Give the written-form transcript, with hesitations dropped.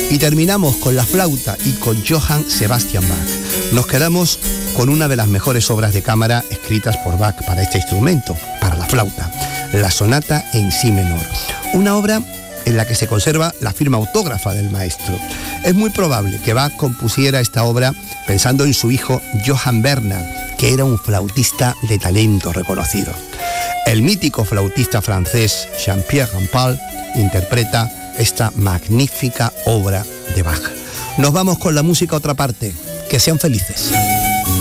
Y terminamos con la flauta y con Johann Sebastian Bach. Nos quedamos con una de las mejores obras de cámara escritas por Bach para este instrumento, para la flauta, la sonata en si menor. Una obra en la que se conserva la firma autógrafa del maestro. Es muy probable que Bach compusiera esta obra pensando en su hijo Johann Bernhard, que era un flautista de talento reconocido. El mítico flautista francés Jean-Pierre Rampal interpreta esta magnífica obra de Bach. Nos vamos con la música a otra parte. Que sean felices.